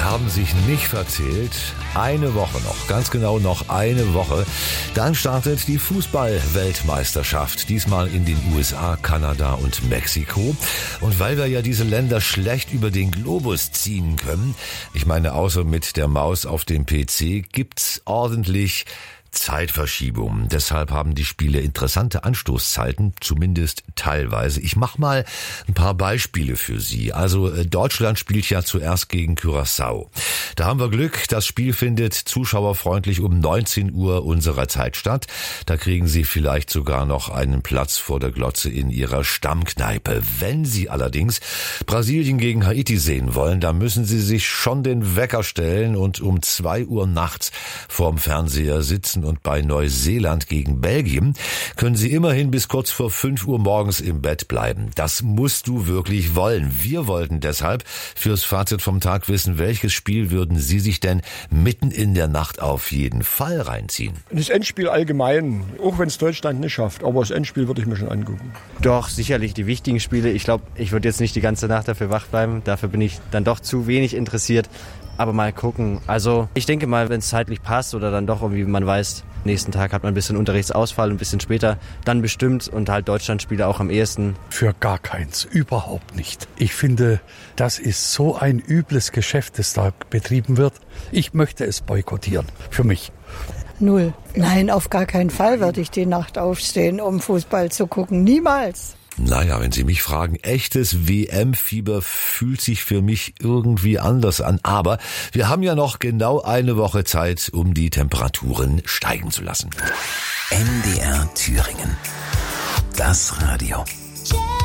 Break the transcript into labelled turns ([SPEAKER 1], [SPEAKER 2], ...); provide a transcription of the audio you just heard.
[SPEAKER 1] haben sich nicht verzählt. Eine Woche noch, ganz genau noch eine Woche. Dann startet die Fußball-Weltmeisterschaft. Diesmal in den USA, Kanada und Mexiko. Und weil wir ja diese Länder schlecht über den Globus ziehen können, ich meine außer mit der Maus auf dem PC, gibt's ordentlich Zeitverschiebung. Deshalb haben die Spiele interessante Anstoßzeiten, zumindest teilweise. Ich mache mal ein paar Beispiele für Sie. Also Deutschland spielt ja zuerst gegen Curaçao. Da haben wir Glück, das Spiel findet zuschauerfreundlich um 19 Uhr unserer Zeit statt. Da kriegen Sie vielleicht sogar noch einen Platz vor der Glotze in Ihrer Stammkneipe. Wenn Sie allerdings Brasilien gegen Haiti sehen wollen, dann müssen Sie sich schon den Wecker stellen und um 2 Uhr nachts vorm Fernseher sitzen. Und bei Neuseeland gegen Belgien können Sie immerhin bis kurz vor 5 Uhr morgens im Bett bleiben. Das musst du wirklich wollen. Wir wollten deshalb fürs Fazit vom Tag wissen, welches Spiel würden Sie sich denn mitten in der Nacht auf jeden Fall reinziehen?
[SPEAKER 2] Das Endspiel allgemein, auch wenn es Deutschland nicht schafft, aber das Endspiel würde ich mir schon angucken.
[SPEAKER 3] Doch, sicherlich die wichtigen Spiele. Ich glaube, ich würde jetzt nicht die ganze Nacht dafür wach bleiben. Dafür bin ich dann doch zu wenig interessiert. Aber mal gucken. Also ich denke mal, wenn es zeitlich passt oder dann doch irgendwie man weiß, nächsten Tag hat man ein bisschen Unterrichtsausfall, ein bisschen später, dann bestimmt und halt Deutschlandspiele auch am ehesten.
[SPEAKER 4] Für gar keins, überhaupt nicht. Ich finde, das ist so ein übles Geschäft, das da betrieben wird. Ich möchte es boykottieren, für mich.
[SPEAKER 5] 0. Nein, auf gar keinen Fall würde ich die Nacht aufstehen, um Fußball zu gucken. Niemals.
[SPEAKER 1] Naja, wenn Sie mich fragen, echtes WM-Fieber fühlt sich für mich irgendwie anders an. Aber wir haben ja noch genau eine Woche Zeit, um die Temperaturen steigen zu lassen.
[SPEAKER 6] MDR Thüringen. Das Radio.